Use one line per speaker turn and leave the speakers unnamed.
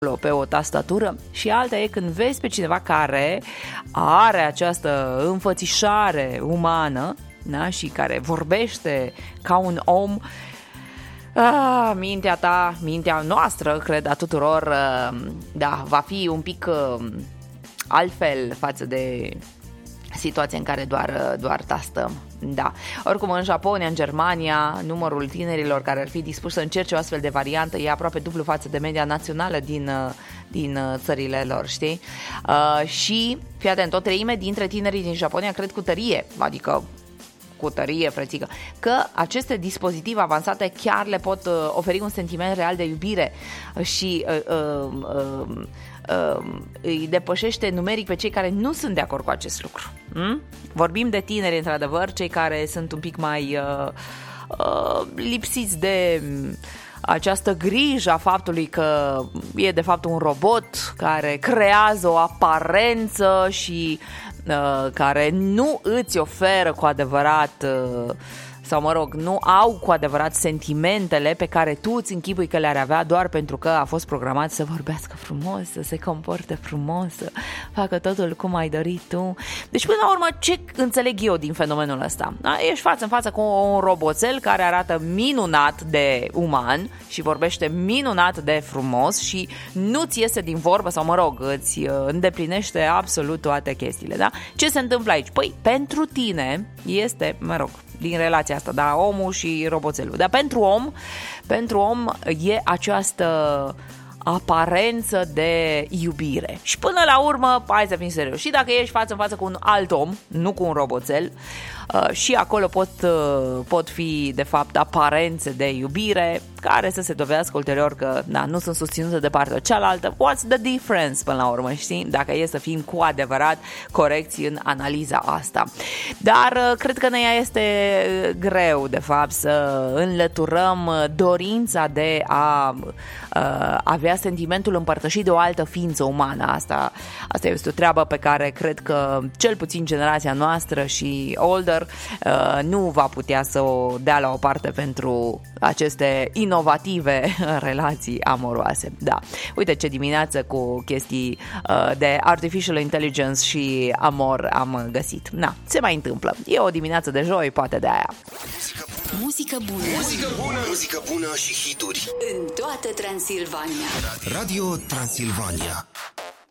pe o tastatură și alta e când vezi pe cineva care are această înfățișare umană, da? Și care vorbește ca un om. Mintea ta, mintea noastră, cred, a tuturor, da, va fi un pic altfel față de situația în care doar tastăm. Da. Oricum, în Japonia, în Germania, numărul tinerilor care ar fi dispuși să încerce o astfel de variantă e aproape dublu față de media națională din țările lor, știi? Și, fii atent, o treime dintre tinerii din Japonia cred cu tărie, adică cu tărie, frățică, că aceste dispozitive avansate chiar le pot oferi un sentiment real de iubire și îi depășește numeric pe cei care nu sunt de acord cu acest lucru. Vorbim de tineri, într-adevăr, cei care sunt un pic mai lipsiți de această grijă a faptului că e de fapt un robot care creează o aparență și care nu îți oferă cu adevărat sau mă rog, nu au cu adevărat sentimentele pe care tu îți închipui că le-ar avea doar pentru că a fost programat să vorbească frumos, să se comporte frumos, să facă totul cum ai dorit tu. Deci până la urmă, ce înțeleg eu din fenomenul ăsta? Da? Ești față în față cu un roboțel care arată minunat de uman și vorbește minunat de frumos și nu ți iese din vorbă sau mă rog, îți îndeplinește absolut toate chestiile. Da? Ce se întâmplă aici? Păi, pentru tine este, mă rog, din relația asta, da, omul și roboțelul. Dar pentru om e această aparență de iubire. Și până la urmă, hai să fim serios, și dacă ești față în față cu un alt om, nu cu un roboțel, și acolo pot fi de fapt aparențe de iubire care să se dovedească ulterior că da, nu sunt susținute de partea cealaltă. What's the difference până la urmă, știi? Dacă e să fim cu adevărat corecți în analiza asta. Dar cred că ne este greu de fapt să înlăturăm dorința de a avea sentimentul împărtășit de o altă ființă umană. Asta este o treabă pe care cred că cel puțin generația noastră și older nu va putea să o dea la o parte pentru aceste inovative relații amoroase. Da. Uite ce dimineață cu chestii de artificial intelligence și amor am găsit. Na, se mai întâmplă. E o dimineață de joi, poate de aia.
Muzică bună.
Muzică bună. Muzică bună și hituri.
În toată Transilvania.
Radio Transilvania.